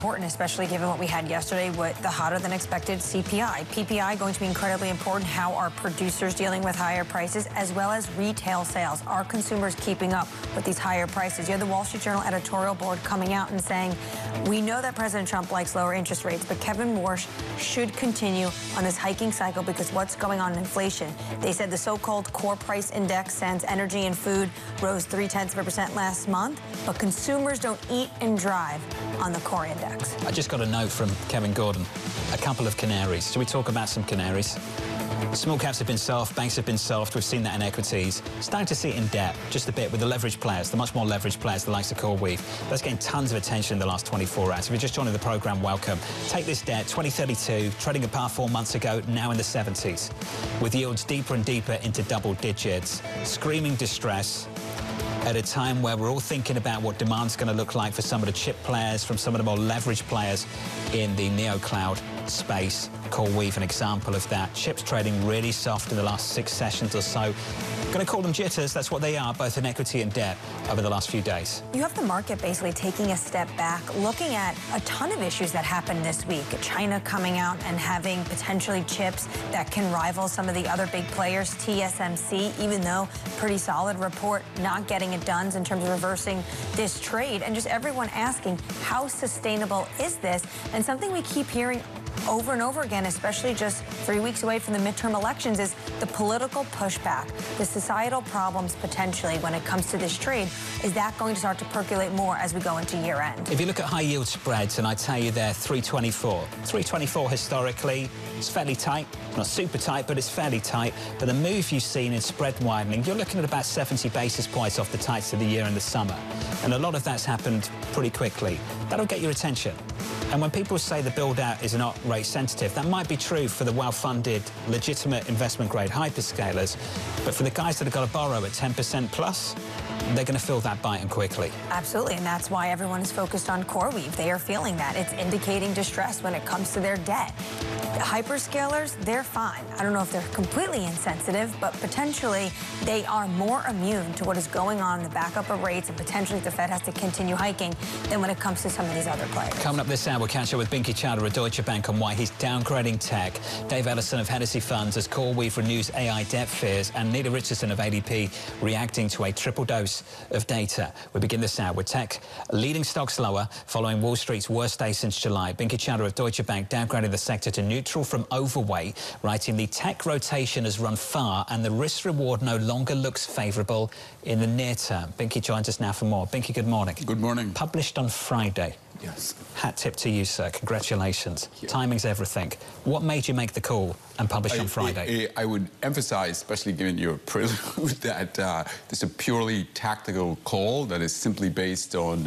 Important, especially given what we had yesterday with the hotter than expected CPI. PPI going to be incredibly important. How are producers dealing with higher prices, as well as retail sales? Are consumers keeping up with these higher prices? You have the Wall Street Journal editorial board coming out and saying, we know that President Trump likes lower interest rates, but Kevin Warsh should continue on this hiking cycle because what's going on in inflation? They said the so-called core price index, sans energy and food, rose 0.3% last month, but consumers don't eat and drive on the core index. I just got a note from Kevin Gordon. A couple of canaries. Shall we talk about some canaries? Small caps have been soft, banks have been soft. We've seen that in equities. Starting to see it in debt just a bit with the leveraged players, the much more leveraged players, the likes of CoreWeave. That's getting tons of attention in the last 24 hours. If you're just joining the program, welcome. Take this debt, 2032, trading at par 4 months ago, now in the 70s, with yields deeper and deeper into double digits, screaming distress. At a time where we're all thinking about what demand's going to look like for some of the chip players, from some of the more leveraged players in the neo-cloud space. CoreWeave, an example of that. Chips trading really soft in the last 6 sessions or so. Going to call them jitters. That's what they are, both in equity and debt over the last few days. You have the market basically taking a step back, looking at a ton of issues that happened this week. China coming out and having potentially chips that can rival some of the other big players. TSMC, even though pretty solid report, not getting it done in terms of reversing this trade. And just everyone asking, how sustainable is this? And something we keep hearing over and over again, especially just 3 weeks away from the midterm elections, is the political pushback, the societal problems potentially when it comes to this trade. Is that going to start to percolate more as we go into year end? If you look at high yield spreads, and I tell you they're 324. 324 historically, it's fairly tight. Not super tight, but it's fairly tight. But the move you've seen in spread widening, you're looking at about 70 basis points off the tights of the year in the summer. And a lot of that's happened pretty quickly. That'll get your attention. And when people say the build-out is not rate sensitive, that might be true for the well-funded, legitimate investment-grade hyperscalers. But for the guys that have got to borrow at 10% plus, they're going to feel that bite and quickly. Absolutely, and that's why everyone is focused on CoreWeave. They are feeling that. It's indicating distress when it comes to their debt. The hyperscalers, they're fine. I don't know if they're completely insensitive, but potentially they are more immune to what is going on in the backup of rates, and potentially the Fed has to continue hiking than when it comes to some of these other players. Coming up this hour, we'll catch up with Binky Chowdhury of Deutsche Bank on why he's downgrading tech, Dave Ellison of Hennessy Funds as CoreWeave renews AI debt fears, and Nita Richardson of ADP reacting to a triple dose of data. We begin this hour with tech leading stocks lower following Wall Street's worst day since July. Binky Chowdhury of Deutsche Bank downgraded the sector to neutral from overweight, writing the tech rotation has run far and the risk reward no longer looks favourable in the near term. Binky joins us now for more. Binky, good morning. Good morning. Published on Friday. Yes. Hat tip to you, sir. Congratulations. Timing's everything. What made you make the call and publish on Friday? I would emphasize, especially given your prelude, that this is a purely tactical call that is simply based on,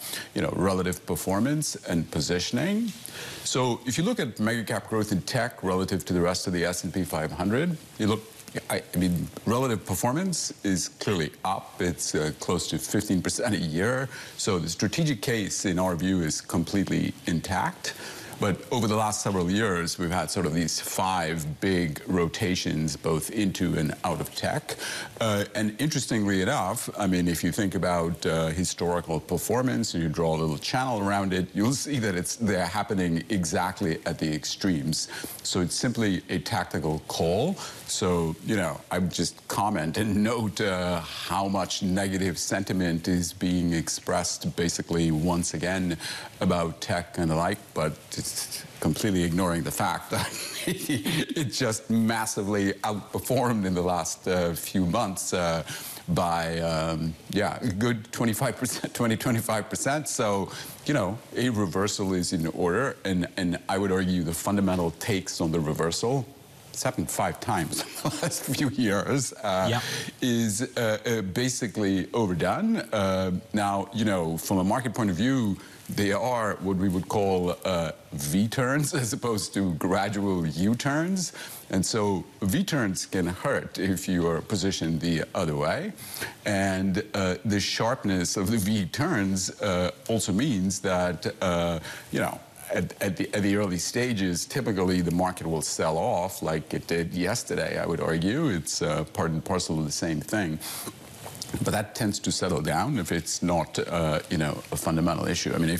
relative performance and positioning. So if you look at mega cap growth in tech relative to the rest of the S&P 500, you look. I mean, relative performance is clearly up. It's close to 15% a year. So the strategic case, in our view, is completely intact. But over the last several years, we've had sort of these 5 big rotations, both into and out of tech. And interestingly enough, I mean, if you think about historical performance and you draw a little channel around it, you'll see that they're happening exactly at the extremes. So it's simply a tactical call. So, I would just comment and note how much negative sentiment is being expressed basically once again about tech and the like, but it's completely ignoring the fact that it just massively outperformed in the last few months by, a good 25%, 20-25%. So, a reversal is in order, and I would argue the fundamental takes on the reversal, it's happened 5 times in the last few years, is basically overdone. Now, from a market point of view, they are what we would call V-turns as opposed to gradual U-turns. And so V-turns can hurt if you are positioned the other way. And the sharpness of the V-turns also means that, at the early stages, typically the market will sell off like it did yesterday, I would argue. It's part and parcel of the same thing. But that tends to settle down if it's not, a fundamental issue. I mean,